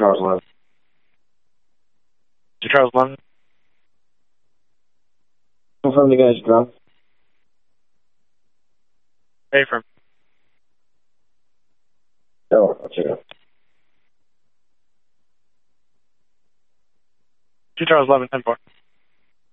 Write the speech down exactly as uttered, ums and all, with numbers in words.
Charles eleven. Two Charles eleven. Confirm the guy's drunk. Pay for him. Oh, I'll check it out. Two Charles eleven, ten four.